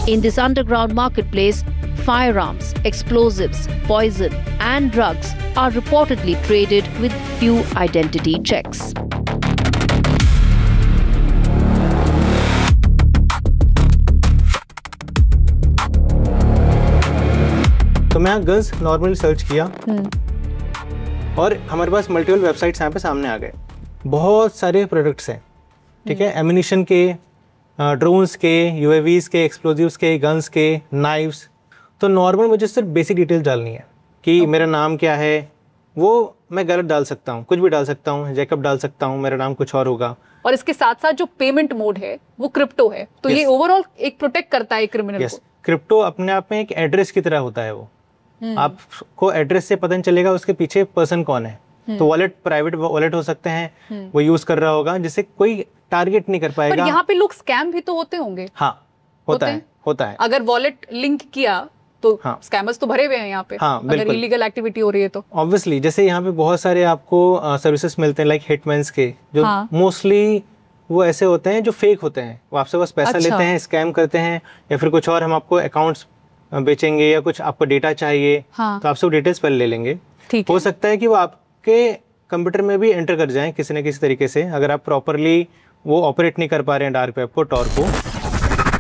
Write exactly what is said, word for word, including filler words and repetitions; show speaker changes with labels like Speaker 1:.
Speaker 1: In this underground marketplace, firearms, explosives, poison, and drugs are reportedly traded with few identity checks.
Speaker 2: तो मैं यहाँ guns normally search किया और हमारे पास multiple websites यहाँ पे सामने आ गए। बहुत सारे प्रोडक्ट्स हैं, ठीक है, एमिनिशन के, ड्रोन्स के, यूएवीज के, एक्सप्लोजिव्स के, गन्स के, नाइव्स। तो नॉर्मल मुझे सिर्फ बेसिक डिटेल्स डालनी है कि okay. मेरा नाम क्या है, वो मैं गलत डाल सकता हूँ, कुछ भी डाल सकता हूँ, जैकब डाल सकता हूँ, मेरा नाम कुछ और होगा।
Speaker 3: और इसके साथ साथ जो पेमेंट मोड है वो क्रिप्टो है, तो yes. ये ओवरऑल एक प्रोटेक्ट करता है क्रिमिनल yes. को। क्रिप्टो
Speaker 2: अपने आप में एक एड्रेस की तरह होता है। वो आपको एड्रेस से पता नहीं चलेगा उसके पीछे पर्सन कौन है। तो वॉलेट प्राइवेट वॉलेट हो सकते हैं, वो यूज कर रहा होगा जिससे कोई टारगेट नहीं कर पाएगा।
Speaker 3: पर यहाँ पे लोग स्कैम भी तो होते होंगे।
Speaker 2: हाँ होता है, होता है।
Speaker 3: अगर वॉलेट लिंक किया तो हाँ. स्कैमर्स तो भरे हुए हैं यहाँ पे। हाँ, अगर इलीगल एक्टिविटी हो रही है तो
Speaker 2: ऑब्वियसली, जैसे यहाँ पे बहुत सारे आपको सर्विसेज मिलते हैं लाइक हिटमैन्स के, जो मोस्टली वो ऐसे होते हैं जो फेक होते हैं। वो आपसे बस पैसा लेते हैं, स्कैम करते हैं, या फिर कुछ और, हम आपको अकाउंट्स बेचेंगे या कुछ आपको डेटा चाहिए हाँ। तो आपसे वो डिटेल्स पहले ले लेंगे। हो सकता है कि वो आपके कंप्यूटर में भी एंटर कर जाएं किसी न किसी तरीके से, अगर आप प्रॉपरली वो ऑपरेट नहीं कर पा रहे हैं डार्क वेब को, टॉर को।